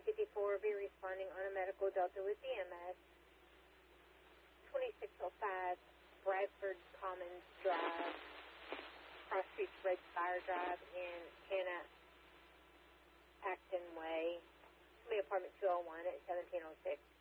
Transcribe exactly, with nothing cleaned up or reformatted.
nine fifty-four, be responding on a medical Delta with B M S. twenty-six oh five, Bradford Commons Drive, Cross Streets Red Spire Drive in Hannah Acton Way. Be apartment two oh one at seventeen oh six.